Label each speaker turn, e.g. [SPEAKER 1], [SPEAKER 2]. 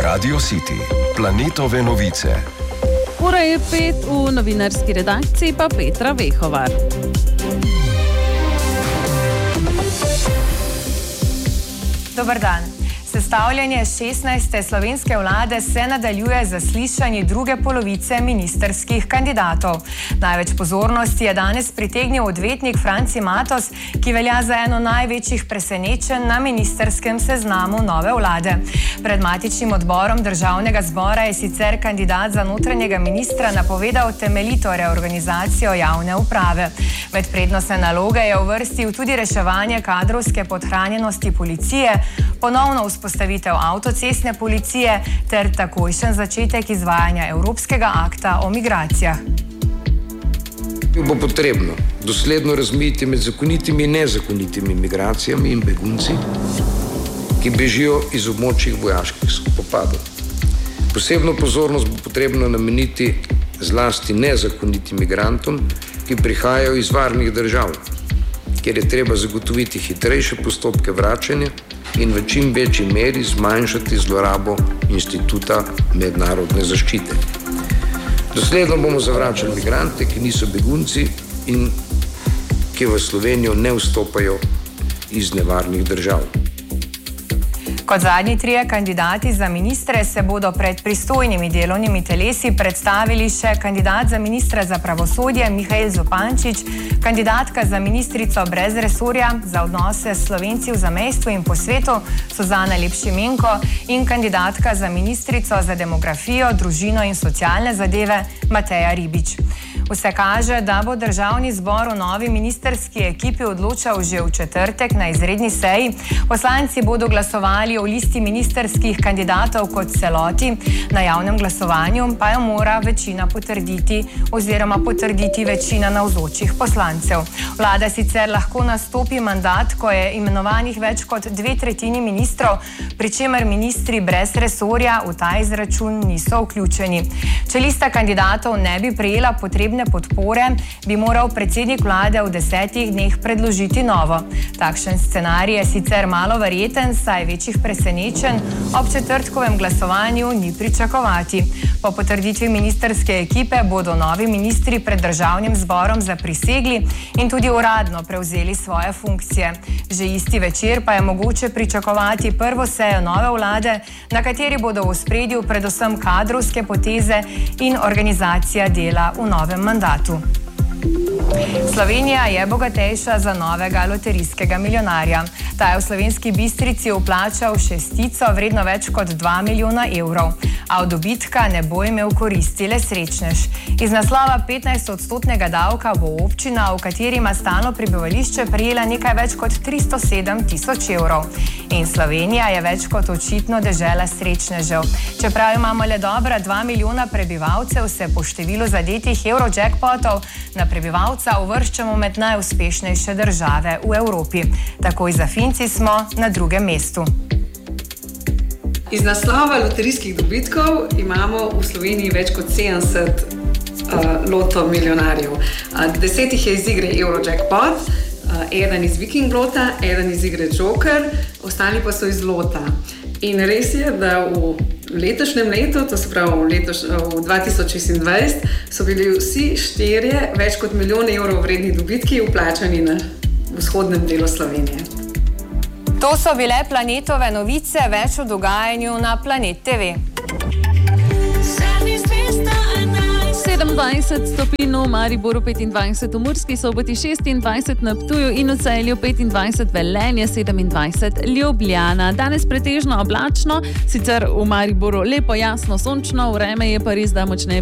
[SPEAKER 1] Radio City, Planetove novice.
[SPEAKER 2] Ura je 5, v novinarski redakciji pa Petra Vehovar.
[SPEAKER 3] Dober dan. Sestavljanje 16. slovenske vlade se nadaljuje z zaslišanji druge polovice ministrskih kandidatov. Največ pozornosti je danes pritegnil odvetnik Franci Matos, ki velja za eno največjih presenečenj na ministrskem seznamu nove vlade. Pred matičnim odborom Državnega zbora je sicer kandidat za notranjega ministra napovedal temeljito reorganizacijo javne uprave. Med prednostne naloge je uvrstil tudi reševanje kadrovske podhranjenosti policije, ponovno vzpostavitev avtocestne policije ter takojšen začetek izvajanja Evropskega akta o migracijah.
[SPEAKER 4] Bo potrebno dosledno razmejiti med zakonitimi in nezakonitimi migracijami in begunci, ki bežijo iz območij vojaških spopadov. Posebno pozornost bo potrebno nameniti zlasti nezakonitim migrantom, ki prihajajo iz varnih držav, kjer je treba zagotoviti hitrejše postopke vračanja in v čim večji meri zmanjšati zlorabo instituta mednarodne zaščite. Dosledno bomo zavračali migrante, ki niso begunci in ki v Slovenijo ne vstopajo iz nevarnih držav.
[SPEAKER 3] Kot zadnji trije kandidati za ministre se bodo pred pristojnimi delovnimi telesi predstavili še kandidat za ministra za pravosodje Mihael Zupančič, kandidatka za ministrico brez resorja za odnose s Slovenci v zamejstvu in po svetu Suzana Lep Šimenko in kandidatka za ministrico za demografijo, družino in socialne zadeve Mateja Ribič. Vse kaže, da bo Državni zbor v novi ministerski ekipi odločal že v četrtek na izredni seji. Poslanci bodo glasovali o listi ministerskih kandidatov kot celoti, na javnem glasovanju pa jo mora večina potrditi oziroma potrditi večina navzočih poslancev. Vlada sicer lahko nastopi mandat, ko je imenovanih več kot 2/3 ministrov, pri čemer ministri brez resorja v ta izračun niso vključeni. Če lista kandidatov ne bi prejela potrebne podpore, bi moral predsednik vlade v 10 dneh predložiti novo. Takšen scenarij je sicer malo verjeten, saj večjih presenečenj ob četrtkovem glasovanju ni pričakovati. Po potrditvi ministerske ekipe bodo novi ministri pred Državnim zborom zaprisegli in tudi uradno prevzeli svoje funkcije. Že isti večer pa je mogoče pričakovati prvo sejo nove vlade, na kateri bodo v ospredju predvsem kadrovske poteze in organizacija dela v novem mandatu. Slovenija je bogatejša za novega loterijskega milijonarja. Ta je v Slovenski Bistrici vplačal šestico vredno več kot 2 milijona evrov, a od dobitka ne bo imel koristi le srečnež. Iz naslova 15-odstotnega davka bo občina, v kateri ima stalno prebivališče, prejela nekaj več kot 307 tisoč evrov. In Slovenija je več kot očitno dežela srečnežev. Čeprav imamo le dobra 2 milijona prebivalcev, se po številu zadetih eurojackpotov na prebivalca uvrščamo med najuspešnejše države v Evropi. Takoj za Finci smo na drugem mestu.
[SPEAKER 5] Iz naslova loterijskih dobitkov imamo v Sloveniji več kot 70 loto milijonarjev. 10 jih je iz igre Eurojackpot, eden iz Viking lota, eden iz igre Joker, ostali pa so iz lota. In res je, da v letošnjem letu, to se pravi v 2026, so bili vsi 4 več kot milijon evrov vredni dobitki vplačani na vzhodnem delu Slovenije.
[SPEAKER 3] To so bile Planetove novice, več o dogajanju na Planet TV.
[SPEAKER 2] 27 stopinj v Mariboru, 25 v Murski Soboti, 26 na Ptuju in v Celju, 25 Velenje, 27 Ljubljana. Danes pretežno oblačno, sicer v Mariboru lepo jasno sončno vreme, je pa res, da močneje